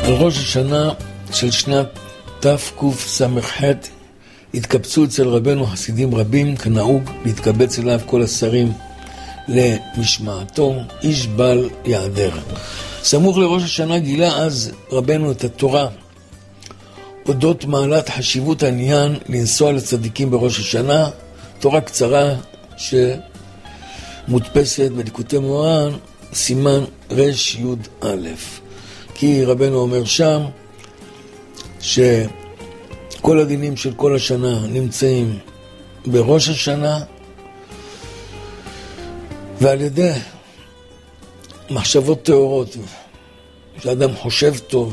על ראש השנה של שנת תקס"ח התקבצו אצל רבנו חסידים רבים, כנהוג להתקבץ אליו כל השרים למשמעתו, איש בל יעדר. סמוך לראש השנה גילה אז רבנו את התורה אודות מעלת חשיבות העניין לנסוע לצדיקים בראש השנה, תורה קצרה שמודפסת בליקוטי מוהר"ן סימן רי"א. כי רבנו אומר שם שכל הדינים של כל השנה נמצאים בראש השנה, ועל ידי מחשבות טהורות, שאדם חושב טוב,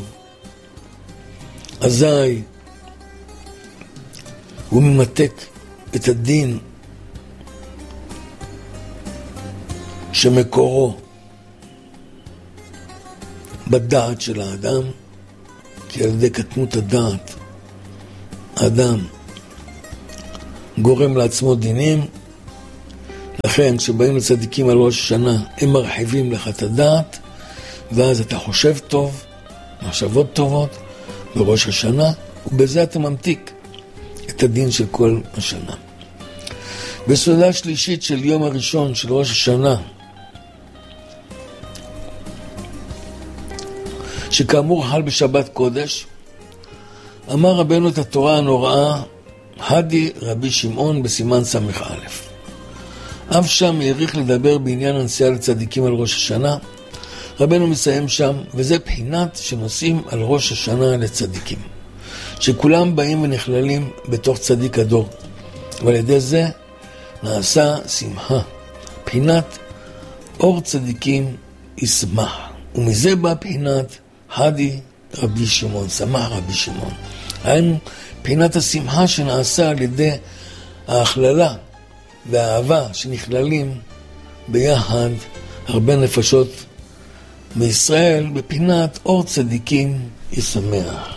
אזי הוא ממתק את הדין שמקורו בדעת של האדם, כי על ידי קטנות הדעת האדם גורם לעצמו דינים. לכן כשבאים לצדיקים על ראש השנה הם מרחיבים לך את הדעת, ואז אתה חושב טוב, מחשבות טובות בראש השנה, ובזה אתה ממתיק את הדין של כל השנה. בסעודה שלישית של יום הראשון של ראש השנה, שכאמור חל בשבת קודש, אמר רבנו את התורה הנוראה הדי רבי שמעון בסימן ס"א. אף שם העריך לדבר בעניין הנסיעה לצדיקים על ראש השנה. רבנו מסיים שם, וזה בחינת שנוסעים על ראש השנה לצדיקים, שכולם באים ונכללים בתוך צדיק הדור, ועל ידי זה נעשה שמחה, בחינת אור צדיקים ישמח, ומזה בא בחינת הדי רבי שמעון, שמח רבי שמעון. היינו בחינת השמחה שנעשה על ידי ההכללה והאהבה שנכללים ביחד הרבה נפשות מישראל, בפינת אור צדיקים ישמח.